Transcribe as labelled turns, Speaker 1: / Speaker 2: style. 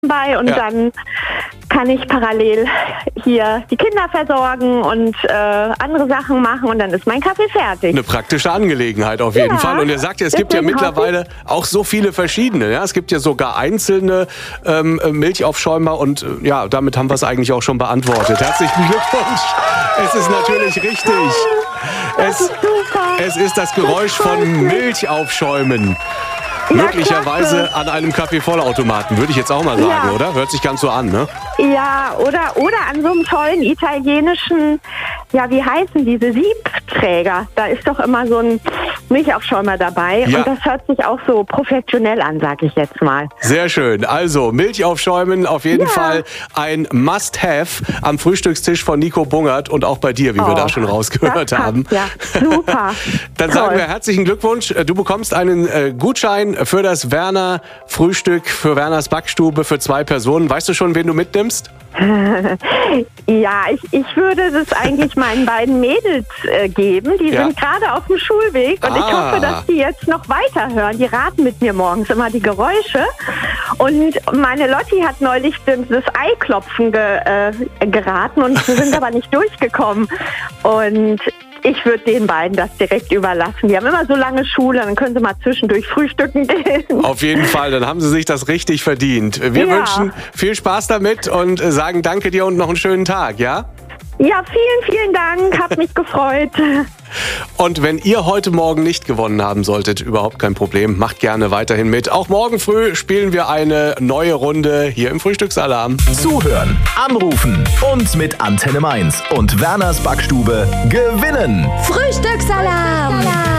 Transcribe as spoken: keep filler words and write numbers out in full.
Speaker 1: bei und
Speaker 2: Ja.
Speaker 1: dann kann ich parallel hier die Kinder versorgen und äh, andere Sachen machen und dann ist mein Kaffee fertig.
Speaker 2: Eine praktische Angelegenheit auf jeden
Speaker 1: Ja,
Speaker 2: Fall. Und er sagt ja, es gibt ja
Speaker 1: deswegen
Speaker 2: mittlerweile auch so viele verschiedene. Ja? Es gibt ja sogar einzelne ähm, Milchaufschäumer und äh, ja, damit haben wir es eigentlich auch schon beantwortet. Herzlichen Glückwunsch. Es ist natürlich richtig.
Speaker 1: Das
Speaker 2: Es,
Speaker 1: ist super.
Speaker 2: es ist das Geräusch
Speaker 1: Das freut
Speaker 2: von
Speaker 1: mich.
Speaker 2: Milchaufschäumen.
Speaker 1: Ja,
Speaker 2: Möglicherweise
Speaker 1: klasse.
Speaker 2: an einem Kaffeevollautomaten, würde ich jetzt auch mal sagen,
Speaker 1: Ja.
Speaker 2: oder? Hört sich ganz so an, ne?
Speaker 1: Ja, oder, oder an so einem tollen italienischen, ja, wie heißen diese Siebträger? Da ist doch immer so ein Milchaufschäumer dabei
Speaker 2: Ja.
Speaker 1: und das hört sich auch so professionell an, sag ich jetzt mal.
Speaker 2: Sehr schön. Also Milchaufschäumen auf jeden
Speaker 1: Ja.
Speaker 2: Fall ein Must-Have am Frühstückstisch von Nico Bungert und auch bei dir, wie wir
Speaker 1: Oh,
Speaker 2: da schon rausgehört
Speaker 1: das passt,
Speaker 2: haben.
Speaker 1: ja. Super.
Speaker 2: Dann
Speaker 1: Toll.
Speaker 2: sagen wir herzlichen Glückwunsch. Du bekommst einen äh, Gutschein für das Werner Frühstück, für Werners Backstube für zwei Personen. Weißt du schon, wen du mitnimmst?
Speaker 1: Ja, ich, ich würde das eigentlich meinen beiden Mädels äh, geben. Die
Speaker 2: Ja.
Speaker 1: sind gerade auf dem Schulweg und ich
Speaker 2: Ah.
Speaker 1: hoffe, dass die jetzt noch weiterhören. Die raten mit mir morgens immer die Geräusche. Und meine Lotti hat neulich das das Eiklopfen ge, äh, geraten und sie sind aber nicht durchgekommen. Und ich würde den beiden das direkt überlassen. Die haben immer so lange Schule, dann können sie mal zwischendurch frühstücken gehen.
Speaker 2: Auf jeden Fall, dann haben sie sich das richtig verdient. Wir
Speaker 1: Ja.
Speaker 2: wünschen viel Spaß damit und äh, sagen danke dir und noch einen schönen Tag, ja?
Speaker 1: Ja, vielen, vielen Dank. Hab mich gefreut.
Speaker 2: Und wenn ihr heute Morgen nicht gewonnen haben solltet, überhaupt kein Problem, macht gerne weiterhin mit. Auch morgen früh spielen wir eine neue Runde hier im Frühstücksalarm.
Speaker 3: Zuhören, anrufen und mit Antenne Mainz und Werners Backstube gewinnen.
Speaker 4: Frühstücksalarm!